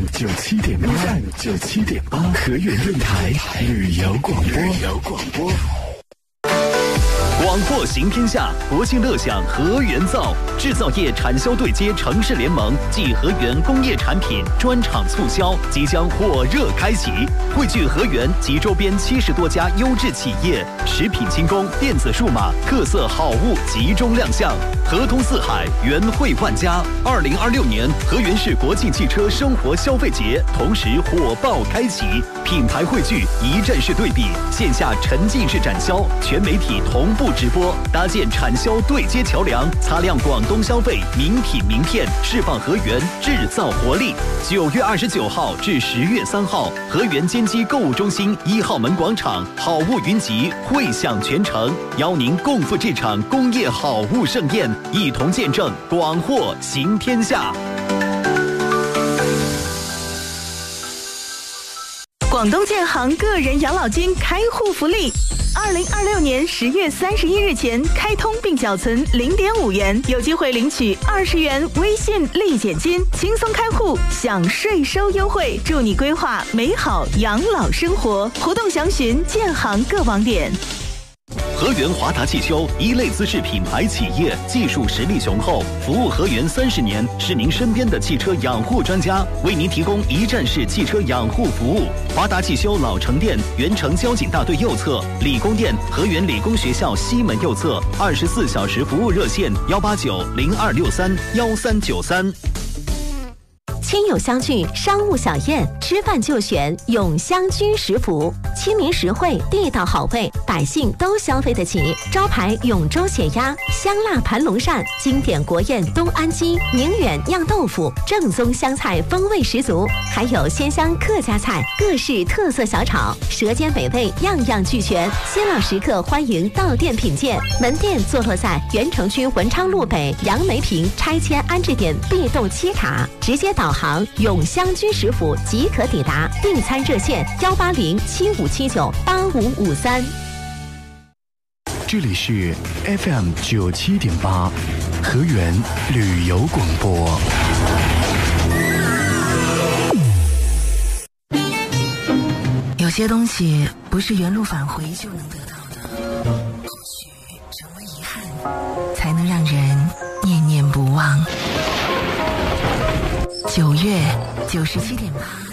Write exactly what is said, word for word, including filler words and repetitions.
M 九七点八 ，F M 九七点八，河源电台旅游广播。旅游广播。 广货行天下，国庆乐享河源造，制造业产销对接城市联盟暨河源工业产品专场促销即将火热开启，汇聚河源及周边七十多家优质企业，食品轻工、电子数码特色好物集中亮相，河通四海，源汇万家。二零二六年河源市国际汽车生活消费节同时火爆开启，品牌汇聚，一站式对比，线下沉浸式展销，全媒体同步直播，搭建产销对接桥梁，擦亮广东消费名品名片，释放河源制造活力。九月二十九号至十月三号，河源坚基购物中心一号门广场，好物云集，汇享全城，邀您共赴这场工业好物盛宴，一同见证广货行天下。 广东建行个人养老金开户福利，二零二六年十月三十一日前开通并缴存零点五元，有机会领取二十元微信立减金，轻松开户享税收优惠，助你规划美好养老生活。活动详询建行各网点。 河源华达汽修一类资质品牌企业，技术实力雄厚，服务河源三十年，是您身边的汽车养护专家，为您提供一站式汽车养护服务。华达汽修老城店原城交警大队右侧，理工店河源理工学校西门右侧，二十四小时服务热线幺八九零二六三幺三九三。 亲友相聚，商务小宴，吃饭就选永香居食府，亲民实惠，地道好味，百姓都消费得起。招牌永州血鸭、香辣盘龙鳝，经典国宴东安鸡、宁远酿豆腐，正宗湘菜风味十足，还有鲜香客家菜，各式特色小炒，舌尖美味，样样俱全。新老食客欢迎到店品鉴。门店坐落在原城区文昌路北杨梅坪拆迁安置点 B 栋七卡，直接导航永香居食府即可抵达。订餐热线幺八零七五七九八五五三。 这里是 F M 九七点八，河源旅游广播。 有些东西不是原路返回就能得到的，或许成为遗憾，才能让人念念不忘。九月九十七点八。